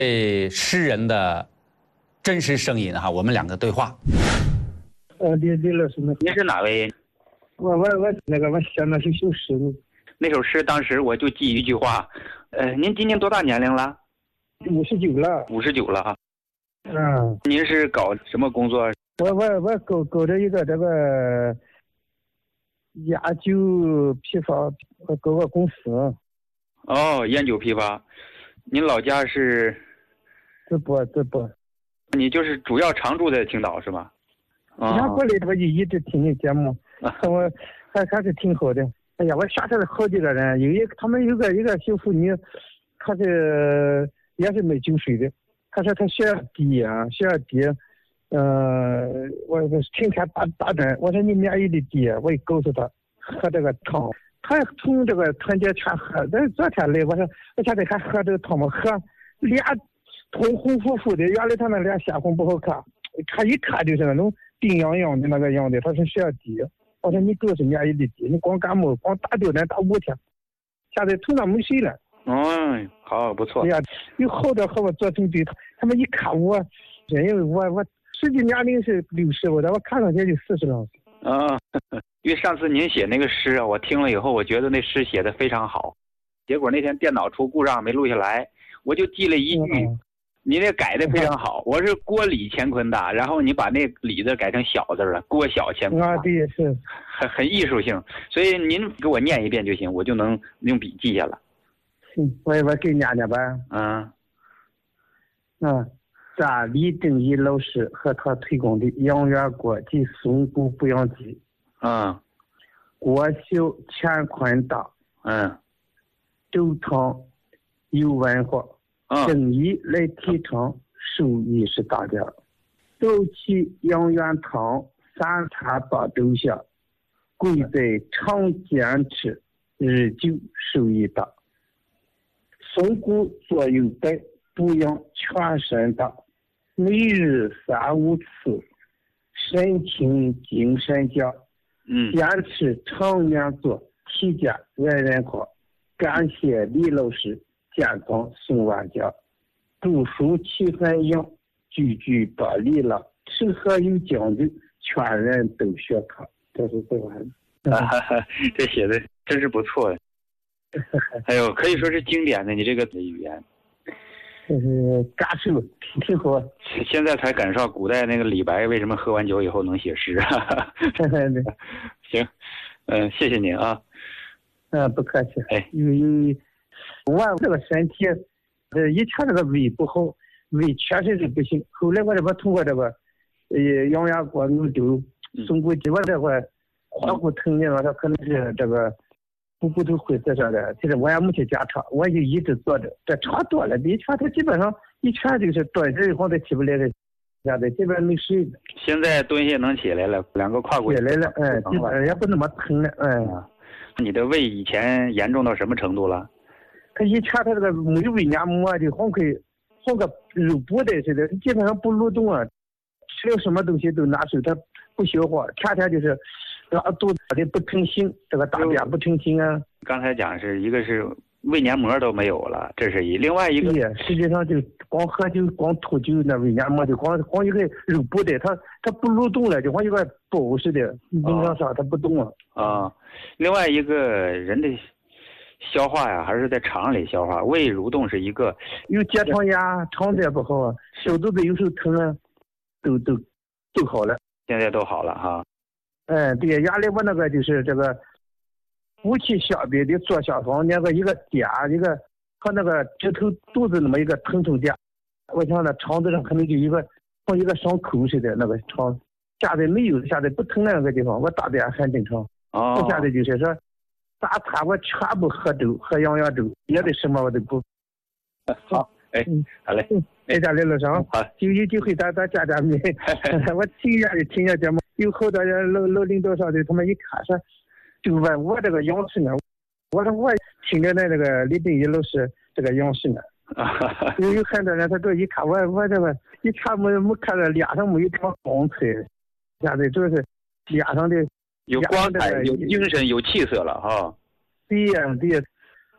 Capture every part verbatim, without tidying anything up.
这诗人的真实声音哈，我们两个对话。 呃，李李老师， 您是哪位？ 我我我那个我写那是首诗呢。 那首诗当时我就记一句话，呃，您今年多大年龄了？ 五十九了。 五十九了哈。 嗯。 您是搞什么工作？ 我我我搞搞着一个这个烟酒批发，我搞个公司。 哦，烟酒批发。您老家是？ 淄博，淄博。 你就是主要常住在青岛是吧？ 啊。我过来我就一直听你节目，我还还是挺好的。哎呀，我下车了好几个人，有一他们有个一个小妇女，她是也是卖酒水的，她说她血压低啊，血压低，呃，我成天打打针，我说你免疫力低，我也告诉她喝这个汤，她从这个团结全喝，但是昨天来我说我现在还喝这个汤吗？喝脸红红乎乎的，原来他那脸鲜红不好看，看一看就是那种病殃殃的那个样子，她说血压低。我说你都是免疫力低，你光感冒光打吊针打五天，现在头上没水了。 嗯，好，不错。 哎呀，有好多和我做成对，他们一看我，因为我我实际年龄是六十，我我看上去就四十了。 啊，因为上次您写那个诗啊，我听了以后，我觉得那诗写的非常好，结果那天电脑出故障没录下来，我就记了一句。嗯，你那改的非常好，我是郭李乾坤的，然后你把那李字改成小字了，郭小乾坤。 啊，对，是， 很很艺术性，所以您给我念一遍就行，我就能用笔记下了。 嗯，我我给念念吧。 嗯， 嗯，咱李定一老师和他推广的养元锅及松骨补养鸡。 嗯， 锅小乾坤大。 嗯， 粥汤有文化。生意来提倡，手艺是大家。早起养元汤，三餐把粥下，贵在常坚持，日久手艺大。松骨做有带，补养全身大。每日三五次，神清精神佳。 嗯， 坚持常年做，体健人人夸。感谢李老师。健康送万家，读书气氛扬，句句把力了，吃喝有讲究，全人都学科。这是这玩意儿。 啊，这写的真是不错。哎呦，可以说是经典的，你这个语言。 呃，感受挺好。 现在才感受古代那个李白为什么喝完酒以后能写诗。行，嗯、呃，谢谢您啊。 嗯、呃，不客气。 哎， 有有。我这个身体，呃，以前这个胃不好，胃确实是不行。后来我这个通过这个，呃，养元锅牛粥、松骨鸡，我这个髋骨疼的，我说可能是这个股骨头灰色上的。其实我也没去检查，我就一直坐着，这差多了。以前他基本上以前就是坐这以后都起不来的，现在基本上没睡了。 现在蹲下能起来了，两个胯骨起来了，哎，基本也不那么疼了，哎。 啊，你的胃以前严重到什么程度了？ 他以前他这个没有胃黏膜的，好像像个肉布袋似的，基本上不蠕动啊，吃了什么东西都难受，他不消化，天天就是拉肚子的不成形，这个大便不成形啊。 刚才讲是一个是胃黏膜都没有了，这是一；另外一个， 对，实际上就光喝酒、光吐酒，那胃黏膜就光光一个肉布袋，它它不蠕动了，就像一个包似的，弄上上它不动了。 啊，另外一个人的消化呀，还是在肠里消化，胃蠕动是一个。 有结肠炎，肠子也不好啊，小肚子有时候疼啊，都都都好了。 现在都好了哈。 哎，对，原来我那个就是这个夫妻相比的左下方那个一个点，一个和那个指头肚子那么一个疼痛点，我想那肠子上可能就一个像一个伤口似的那个肠，现在没有，现在不疼那个地方，我大便很正常。 哦。 我现在就是说。大餐我全部喝粥，喝养元粥，别的什么我都不。 好，哎，好嘞， 哎，家李老师， 好， 就有机会咱咱见见面。我挺愿意听下节目，有好多人老老领导上的，他们一看说，就问我这个样式呢，我说我听着那这个李定一老师这个样式呢，有有很多人他这一看我我这个一看没没看着脸上没有什么光彩，现在主要是脸上的。 有光彩，有精神，有气色了哈。 对呀，对呀，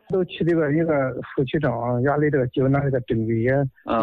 都去这个一个副区长衙里这个交那个政委呀。 嗯。